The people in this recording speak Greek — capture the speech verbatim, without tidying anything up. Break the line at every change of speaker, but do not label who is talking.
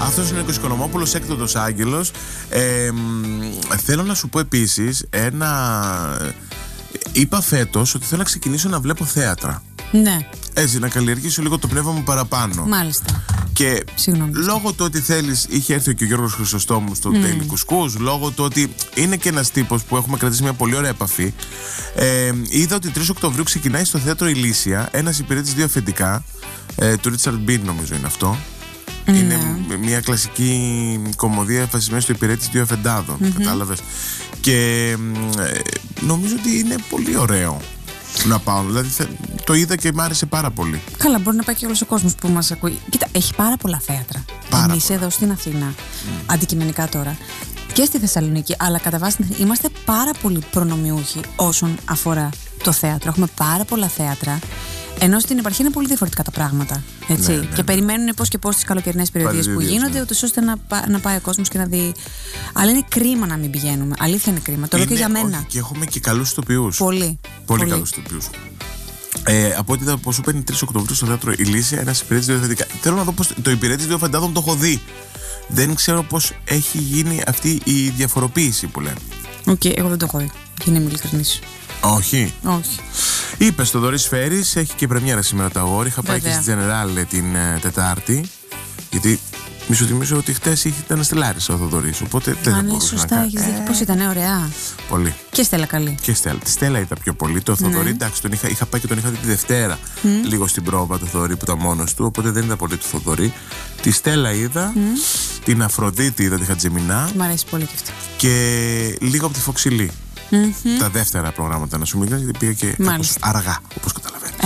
Αυτός είναι ο Νίκος Οικονομόπουλος, έκτοτος άγγελος. Ε, θέλω να σου πω επίσης ένα... Είπα φέτος ότι θέλω να ξεκινήσω να βλέπω θέατρα.
Ναι.
Έτσι, να καλλιεργήσω λίγο το πνεύμα μου παραπάνω.
Μάλιστα.
Και
Συγγνώμη.
λόγω του ότι θέλεις, είχε έρθει και ο Γιώργος Χρυσοστόμου στο mm. Daily Κουσκούς, λόγω του ότι είναι και ένας τύπος που έχουμε κρατήσει μια πολύ ωραία επαφή, ε, είδα ότι τρεις Οκτωβρίου ξεκινάει στο θέατρο Ηλίσια ένας υπηρέτης δύο αφεντικά, ε, του Ρίτσαρντ Μπιν νομίζω είναι αυτό. Mm. Είναι μια κλασική κομμωδία βασισμένη στο υπηρέτης δύο αφεντάδων, mm-hmm. κατάλαβες. Και ε, νομίζω ότι είναι πολύ ωραίο να πάω, δηλαδή το είδα και μ' άρεσε πάρα πολύ.
Καλά, μπορεί να πάει και όλος ο κόσμος που μας ακούει. Κοίτα, έχει πάρα πολλά θέατρα.
Πάρα
Εμείς
πολλά.
εδώ στην Αθήνα, mm. αντικειμενικά τώρα, και στη Θεσσαλονίκη, αλλά κατά βάση είμαστε πάρα πολύ προνομιούχοι όσον αφορά το θέατρο. Έχουμε πάρα πολλά θέατρα. Ενώ στην επαρχία είναι πολύ διαφορετικά τα πράγματα. Έτσι.
Ναι, ναι,
και
ναι.
περιμένουν πώς και πώς τις καλοκαιρινές περιοδίες που γίνονται,
ναι.
ούτως ώστε να, πά, να πάει ο κόσμος και να δει. Αλλά είναι κρίμα να μην πηγαίνουμε. Αλήθεια είναι κρίμα. Το λέω και για μένα.
Όχι, και έχουμε και καλούς ηθοποιούς.
Πολύ.
Πολύ,
πολύ.
καλούς ηθοποιούς. Ε, από ό,τι είδα, πως σου παίρνει τρεις Οκτωβρίου στο θέατρο Ηλίσια ένας υπηρέτης δύο αφεντικά. Θέλω να δω πως το υπηρέτης δύο αφεντάδων το έχω δει. Δεν ξέρω πως έχει γίνει αυτή η διαφοροποίηση που λένε.
Οκ, okay, εγώ δεν το έχω δει. Και είναι ειλικρινής.
Όχι.
Όχι.
Είπε στο Δωρής Φέρης, έχει και πρεμιέρα σήμερα το αγόρι. Είχα πάει
Βέβαια.
και στη General την ε, Τετάρτη. Γιατί μη σου θυμίσω ότι χτες ήταν στη Λάρισα ο Θοδωρής. Οπότε δεν θα
ναι,
μπορούσε
σωστά,
να
έχεις
κάνει.
δίκιο. Πώς ήταν, ωραία.
Πολύ.
Και Στέλλα καλή.
Και Στέλλα. Τη Στέλλα είδα πιο πολύ. Το Θοδωρή,
Ναι.
εντάξει, τον είχα, είχα πάει και τον είχα δει τη Δευτέρα. Mm. Λίγο στην πρόβα το Θοδωρή που ήταν μόνος του. Οπότε δεν είδα πολύ το Θοδωρή. Τη Στέλλα είδα. Mm. Την Αφροδίτη είδα, τη Χατζημινά.
Μ' αρέσει πολύ και αυτό.
Και λίγο από τη Φοξιλή.
Mm-hmm.
Τα δεύτερα προγράμματα να σου μιλήσω, γιατί πήγα και κάπως αργά, όπως καταλαβαίνεις.